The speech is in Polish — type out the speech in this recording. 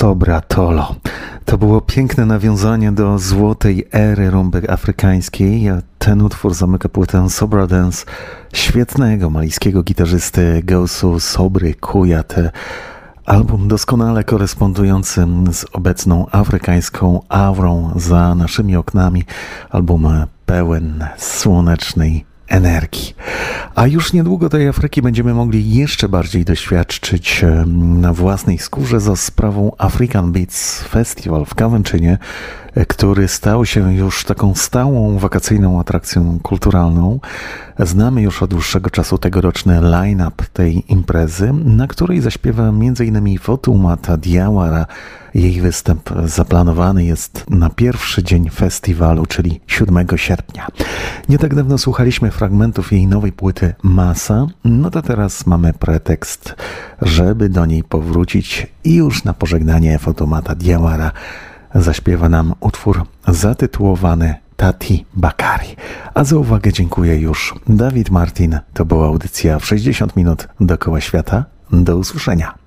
Sobra Tolo. To było piękne nawiązanie do złotej ery rumby afrykańskiej. Ten utwór zamyka płytę Sobra Dance świetnego malijskiego gitarzysty Gausu Sobry Kuyate. Album doskonale korespondujący z obecną afrykańską aurą za naszymi oknami. Album pełen słonecznej energii. A już niedługo tej Afryki będziemy mogli jeszcze bardziej doświadczyć na własnej skórze za sprawą African Beats Festival w Kawęczynie, który stał się już taką stałą wakacyjną atrakcją kulturalną. Znamy już od dłuższego czasu tegoroczny line-up tej imprezy, na której zaśpiewa m.in. Fatoumata Diawara. Jej występ zaplanowany jest na pierwszy dzień festiwalu, czyli 7 sierpnia. Nie tak dawno słuchaliśmy fragmentów jej nowej płyty Masa, no to teraz mamy pretekst, żeby do niej powrócić i już na pożegnanie Fatoumata Diawara zaśpiewa nam utwór zatytułowany Tati Bakari. A za uwagę dziękuję już. Dawid Martin, to była audycja w 60 minut dookoła świata. Do usłyszenia.